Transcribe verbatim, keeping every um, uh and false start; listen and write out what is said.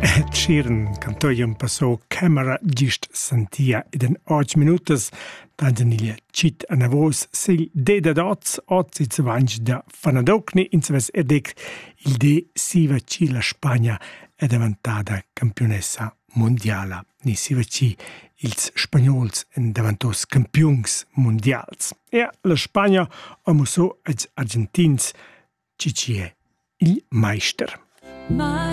Ed Sheeran cantoian passò camera gist sentia ed en ocho minutas tanzaniglia cit a navos sil de da dots oz i zavanch da fanadocni in saves erdec il de siva ci la Spagna è davantada campionessa mondiala ni siva ci ils spagnols en davantos campions mondials. E la Spagna amo so als argentins ci ci è il meister.